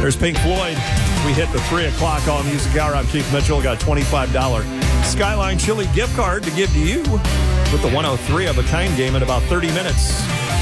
There's Pink Floyd. We hit the 3 o'clock All Music Hour. I'm Keith Mitchell. Got a $25 Skyline Chili gift card to give to you with the 103 of a kind game in about 30 minutes.